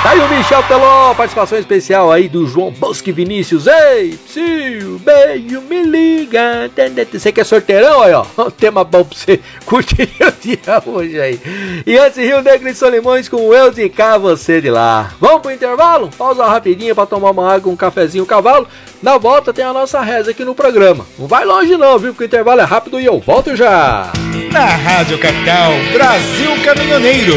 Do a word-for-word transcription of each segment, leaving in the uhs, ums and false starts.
Tá aí o Michel Teló, participação especial aí do João Bosque Vinícius. Ei, psiu, beijo, me liga. Você quer sorteirão aí, ó? Um tema bom pra você curtir o dia hoje aí. E antes, Rio Negro e Solimões com eu de cá, você de lá. Vamos pro intervalo? Pausa rapidinho pra tomar uma água, um cafezinho, um cavalo. Na volta tem a nossa reza aqui no programa. Não vai longe não, viu? Porque o intervalo é rápido e eu volto já. Na Rádio Capital, Brasil Caminhoneiro.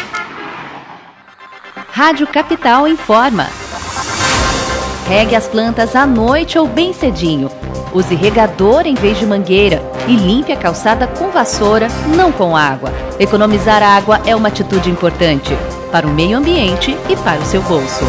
Rádio Capital informa. Regue as plantas à noite ou bem cedinho. Use regador em vez de mangueira e limpe a calçada com vassoura, não com água. Economizar água é uma atitude importante para o meio ambiente e para o seu bolso.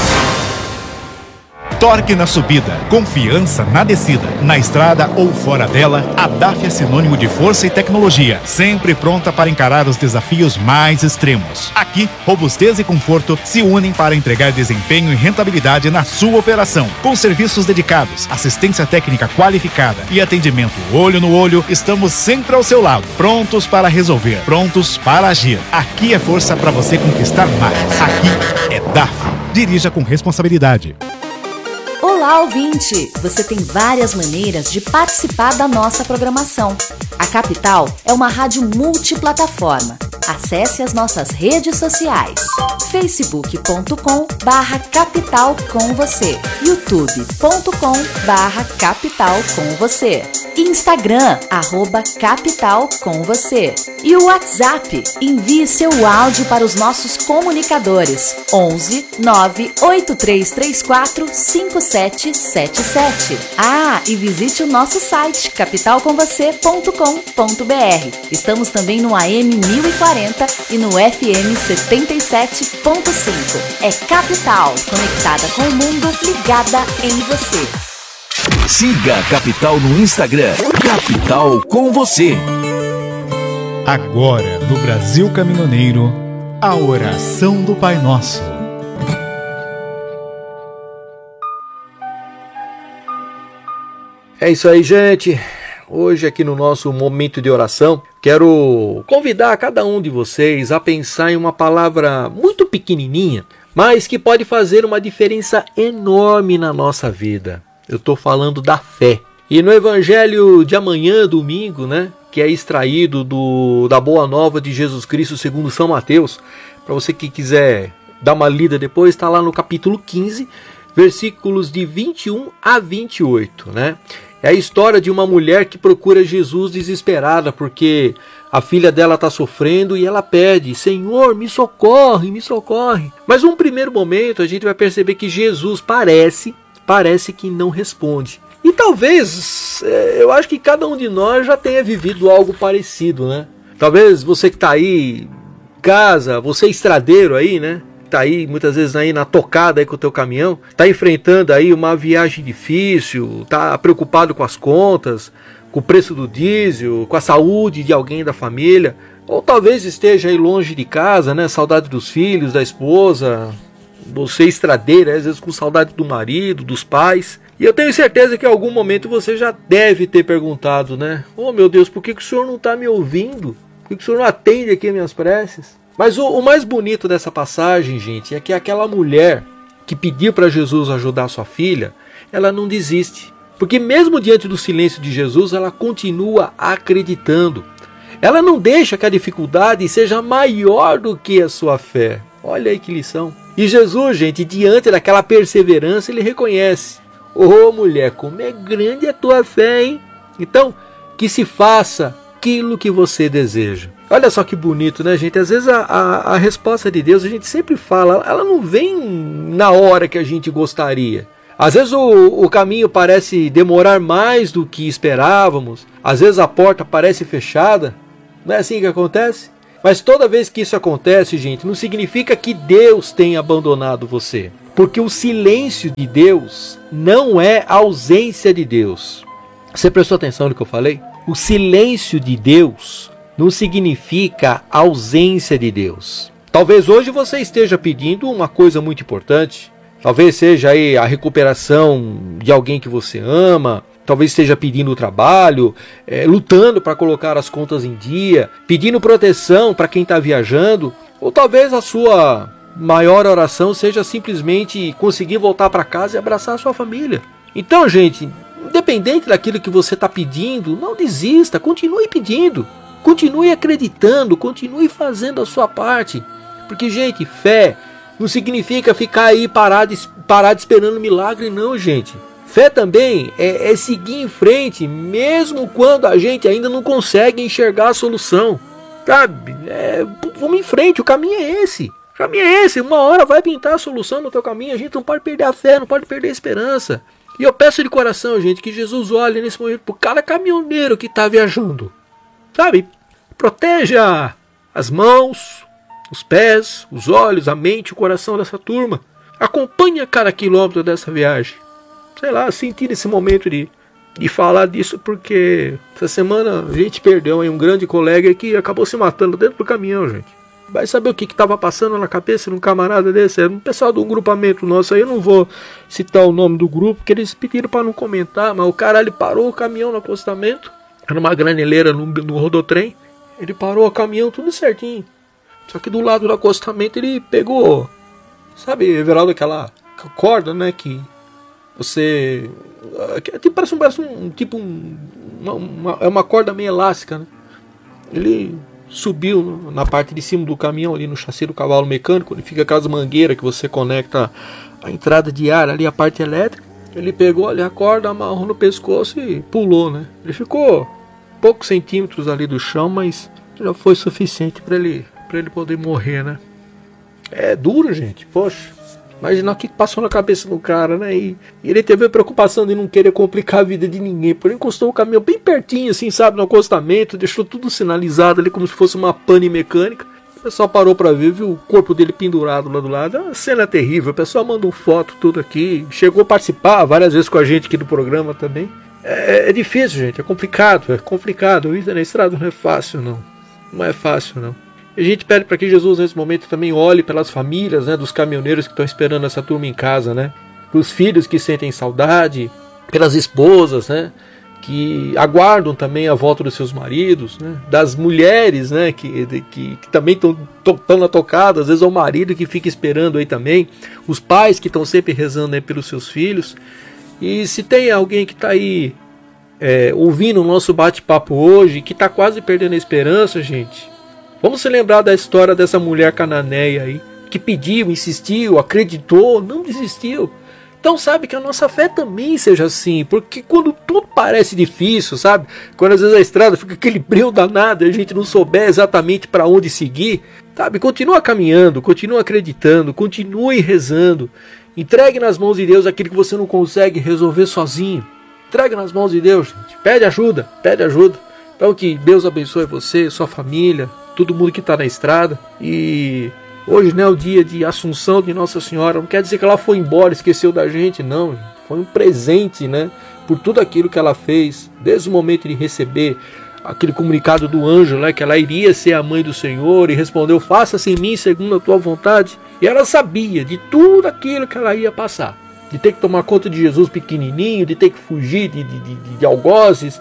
Torque na subida, confiança na descida. Na estrada ou fora dela, a D A F é sinônimo de força e tecnologia, sempre pronta para encarar os desafios mais extremos. Aqui, robustez e conforto se unem para entregar desempenho e rentabilidade na sua operação. Com serviços dedicados, assistência técnica qualificada e atendimento olho no olho, estamos sempre ao seu lado, prontos para resolver, prontos para agir. Aqui é força para você conquistar mais. Aqui é D A F. Dirija com responsabilidade. Olá, ouvinte! Você tem várias maneiras de participar da nossa programação. A Capital é uma rádio multiplataforma. Acesse as nossas redes sociais. facebook ponto com barra capital com você, youtube ponto com barra capital com você, Instagram, arroba capital com você e o WhatsApp. Envie seu áudio para os nossos comunicadores onze nove oito três três quatro cinco sete sete sete. Ah, e visite o nosso site capital com você ponto com ponto br. Estamos também no A M mil e quarenta e no F M setenta e sete ponto cinco. É Capital, conectada com o mundo, ligada em você. Siga a Capital no Instagram. Capital com você. Agora, no Brasil Caminhoneiro, a oração do Pai Nosso. É isso aí, gente. Hoje aqui no nosso momento de oração, quero convidar cada um de vocês a pensar em uma palavra muito pequenininha, mas que pode fazer uma diferença enorme na nossa vida. Eu estou falando da fé. E no Evangelho de amanhã, domingo, né, que é extraído do, da Boa Nova de Jesus Cristo segundo São Mateus, para você que quiser dar uma lida depois, está lá no capítulo quinze, versículos de vinte e um a vinte e oito, né? É a história de uma mulher que procura Jesus desesperada porque a filha dela está sofrendo e ela pede: Senhor, me socorre, me socorre. Mas num primeiro momento a gente vai perceber que Jesus parece, parece que não responde. E talvez, eu acho que cada um de nós já tenha vivido algo parecido, né? Talvez você que está aí em casa, você estradeiro aí, né? Tá aí muitas vezes aí na tocada aí com o teu caminhão, tá enfrentando aí uma viagem difícil, tá preocupado com as contas, com o preço do diesel, com a saúde de alguém da família, ou talvez esteja aí longe de casa, né, saudade dos filhos, da esposa, você estradeira, às vezes com saudade do marido, dos pais. E eu tenho certeza que em algum momento você já deve ter perguntado, né, oh meu Deus, por que, que o senhor não está me ouvindo? Por que, que o senhor não atende aqui as minhas preces? Mas o, o mais bonito dessa passagem, gente, é que aquela mulher que pediu para Jesus ajudar sua filha, ela não desiste. Porque mesmo diante do silêncio de Jesus, ela continua acreditando. Ela não deixa que a dificuldade seja maior do que a sua fé. Olha aí que lição. E Jesus, gente, diante daquela perseverança, ele reconhece: ô mulher, como é grande a tua fé, hein? Então, que se faça aquilo que você deseja. Olha só que bonito, né, gente? Às vezes a, a, a resposta de Deus, a gente sempre fala, ela não vem na hora que a gente gostaria. Às vezes o, o caminho parece demorar mais do que esperávamos. Às vezes a porta parece fechada. Não é assim que acontece? Mas toda vez que isso acontece, gente, não significa que Deus tenha abandonado você. Porque o silêncio de Deus não é a ausência de Deus. Você prestou atenção no que eu falei? O silêncio de Deus não significa ausência de Deus. Talvez hoje você esteja pedindo uma coisa muito importante. Talvez seja aí a recuperação de alguém que você ama. Talvez esteja pedindo o trabalho, é, lutando para colocar as contas em dia, pedindo proteção para quem está viajando. Ou talvez a sua maior oração seja simplesmente conseguir voltar para casa e abraçar a sua família. Então, gente, independente daquilo que você está pedindo, não desista, continue pedindo, continue acreditando, continue fazendo a sua parte. Porque, gente, fé não significa ficar aí parado, parado esperando milagre, não, gente. Fé também é, é seguir em frente, mesmo quando a gente ainda não consegue enxergar a solução. Sabe? É, vamos em frente, o caminho é esse. O caminho é esse, uma hora vai pintar a solução no teu caminho. A gente não pode perder a fé, não pode perder a esperança. E eu peço de coração, gente, que Jesus olhe nesse momento para cada caminhoneiro que está viajando. Sabe? Proteja as mãos, os pés, os olhos, a mente, o coração dessa turma. Acompanhe a cada quilômetro dessa viagem. Sei lá, sentir esse momento de, de falar disso, porque essa semana a gente perdeu aí um grande colega que acabou se matando dentro do caminhão, gente. Vai saber o que estava passando na cabeça de um camarada desse. Era um pessoal do grupamento nosso aí, eu não vou citar o nome do grupo, porque eles pediram para não comentar, mas o cara ele parou o caminhão no acostamento, era uma graneleira no, no rodotrem, ele parou o caminhão tudo certinho. Só que do lado do acostamento ele pegou, sabe, Everaldo, aquela corda, né, que você, tipo, parece um, parece um tipo, um, uma, uma, é uma corda meio elástica, né? Ele subiu na parte de cima do caminhão, ali no chassi do cavalo mecânico, onde fica aquelas mangueiras que você conecta a entrada de ar, ali a parte elétrica. Ele pegou ali a corda, amarrou no pescoço e pulou, né? Ele ficou poucos centímetros ali do chão, mas já foi suficiente para ele, para ele poder morrer, né? É duro, gente, poxa. Imagina o que passou na cabeça do cara, né? E, e ele teve a preocupação de não querer complicar a vida de ninguém. Por ele encostou o caminhão bem pertinho, assim, sabe? No acostamento, deixou tudo sinalizado ali como se fosse uma pane mecânica. O pessoal parou pra ver, viu o corpo dele pendurado lá do lado. É uma cena terrível. O pessoal mandou foto, tudo aqui. Chegou a participar várias vezes com a gente aqui do programa também. É, é difícil, gente. É complicado. É complicado. A vida na estrada não é fácil, não. Não é fácil, não. E a gente pede para que Jesus nesse momento também olhe pelas famílias, né, dos caminhoneiros que estão esperando essa turma em casa, né, pelos filhos que sentem saudade, pelas esposas, né, que aguardam também a volta dos seus maridos, né, das mulheres, né, que, que, que também estão na tocada, às vezes é o marido que fica esperando aí também, os pais que estão sempre rezando aí pelos seus filhos. E se tem alguém que está aí é, ouvindo o nosso bate-papo hoje, que está quase perdendo a esperança, gente, vamos se lembrar da história dessa mulher cananeia aí, que pediu, insistiu, acreditou, não desistiu. Então sabe que a nossa fé também seja assim, porque quando tudo parece difícil, sabe? Quando às vezes a estrada fica aquele brilho danado e a gente não souber exatamente para onde seguir, sabe? Continua caminhando, continua acreditando, continue rezando. Entregue nas mãos de Deus aquilo que você não consegue resolver sozinho. Entregue nas mãos de Deus, gente. Pede ajuda, pede ajuda. Então que Deus abençoe você, sua família, todo mundo que está na estrada. E hoje, né, é o dia de Assunção de Nossa Senhora. Não quer dizer que ela foi embora, esqueceu da gente, não. Foi um presente, né, por tudo aquilo que ela fez, desde o momento de receber aquele comunicado do anjo, né, que ela iria ser a mãe do Senhor, e respondeu: faça-se em mim segundo a tua vontade. E ela sabia de tudo aquilo que ela ia passar, de ter que tomar conta de Jesus pequenininho, de ter que fugir de, de, de, de algozes,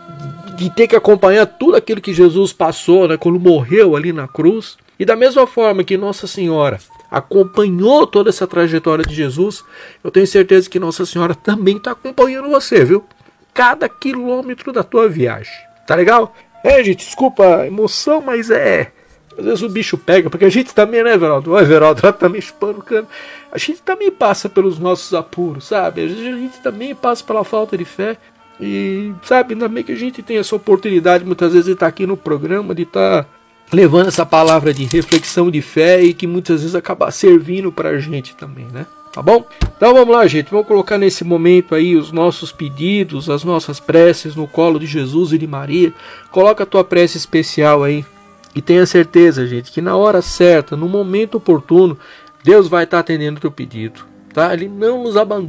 de ter que acompanhar tudo aquilo que Jesus passou, né, quando morreu ali na cruz. E da mesma forma que Nossa Senhora acompanhou toda essa trajetória de Jesus, eu tenho certeza que Nossa Senhora também está acompanhando você, viu? Cada quilômetro da tua viagem. Tá legal? É, gente, desculpa a emoção, mas é... às vezes o bicho pega, porque a gente também, né, Everaldo? Olha, Everaldo, ela também chupando o cano. A gente também passa pelos nossos apuros, sabe? A gente também passa pela falta de fé. E, sabe, ainda bem que a gente tem essa oportunidade, muitas vezes, de estar aqui no programa, de estar levando essa palavra de reflexão de fé e que muitas vezes acaba servindo pra gente também, né? Tá bom? Então vamos lá, gente. Vamos colocar nesse momento aí os nossos pedidos, as nossas preces no colo de Jesus e de Maria. Coloca a tua prece especial aí. E tenha certeza, gente, que na hora certa, no momento oportuno, Deus vai estar atendendo o teu pedido, tá? Ele não nos abandona.